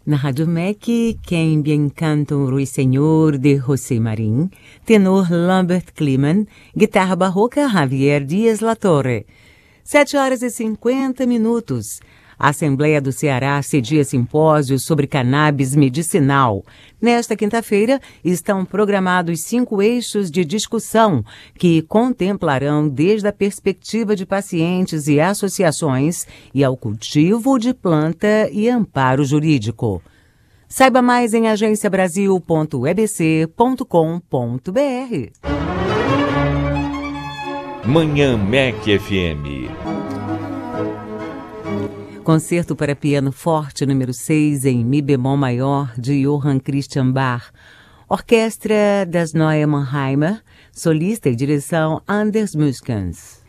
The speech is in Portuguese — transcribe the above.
Na Rádio MEC, Quem Bien Canta o Ruiseñor, de José Marín, tenor Lambert Kliman, guitarra barroca Javier Dias La Torre. 7h50. A Assembleia do Ceará cedia simpósio sobre cannabis medicinal. Nesta quinta-feira, estão programados 5 eixos de discussão que contemplarão desde a perspectiva de pacientes e associações e ao cultivo de planta e amparo jurídico. Saiba mais em agenciabrasil.ebc.com.br. Manhã MEC FM. Concerto para piano forte número 6 em Mi bemol maior de Johann Christian Bach. Orquestra das Neue Mannheimer, solista e direção Anders Muskens.